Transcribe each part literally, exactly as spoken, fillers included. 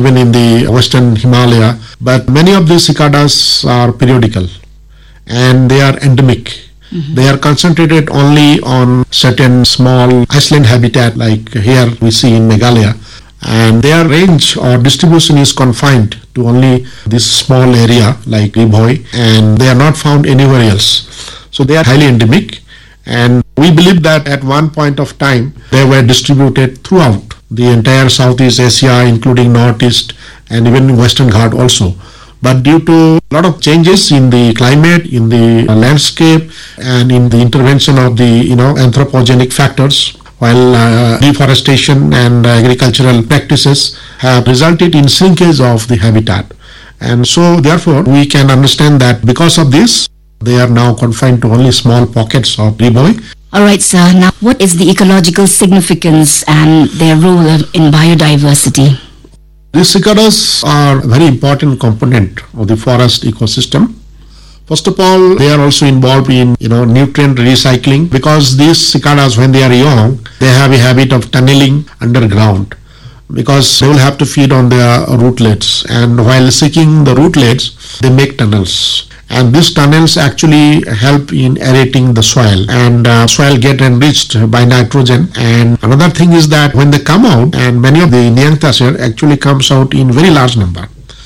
even in the western Himalaya. But many of these cicadas are periodical and they are endemic. Mm-hmm. They are concentrated only on certain small Iceland habitat like here we see in Meghalaya, and their range or distribution is confined to only this small area like Ribhoi, and they are not found anywhere else. So they are highly endemic, and we believe that at one point of time they were distributed throughout the entire Southeast Asia, including Northeast and even Western Ghat also. But due to a lot of changes in the climate, in the landscape, and in the intervention of the you know anthropogenic factors, while uh, deforestation and agricultural practices have resulted in shrinkage of the habitat. And so therefore we can understand that because of this, they are now confined to only small pockets of Ribhoi. All right, sir. Now, what is the ecological significance and their role in biodiversity? These cicadas are a very important component of the forest ecosystem. First of all, they are also involved in you know nutrient recycling, because these cicadas, when they are young, they have a habit of tunneling underground, because they will have to feed on their rootlets, and while seeking the rootlets, they make tunnels. And these tunnels actually help in aerating the soil, and uh, soil get enriched by nitrogen. And another thing is that when they come out, and many of the Nyaengtaser actually comes out in very large number,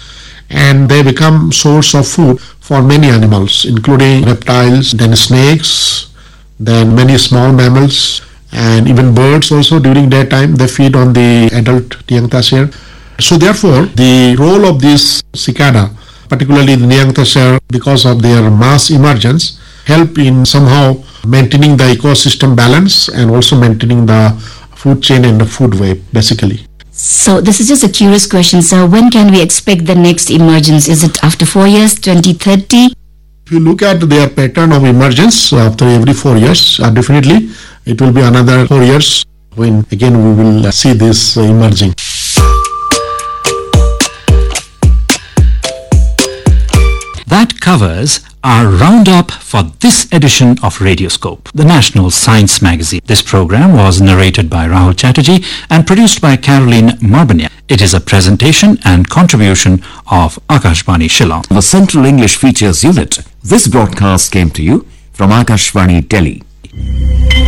and they become source of food for many animals, including reptiles, then snakes, then many small mammals, and even birds also. During daytime they feed on the adult Nyaengtaser. So therefore the role of this cicada, particularly the Nyaengtaser, because of their mass emergence, help in somehow maintaining the ecosystem balance and also maintaining the food chain and the food web basically. So this is just a curious question, sir. When can we expect the next emergence? Is it after four years, twenty thirty? If you look at their pattern of emergence after every four years, uh, definitely it will be another four years when again we will uh, see this uh, emerging. That covers our roundup for this edition of Radioscope, the national science magazine. This program was narrated by Rahul Chatterjee and produced by Caroline Marbanya. It is a presentation and contribution of Akashvani Shillong, the Central English Features Unit. This broadcast came to you from Akashvani Delhi.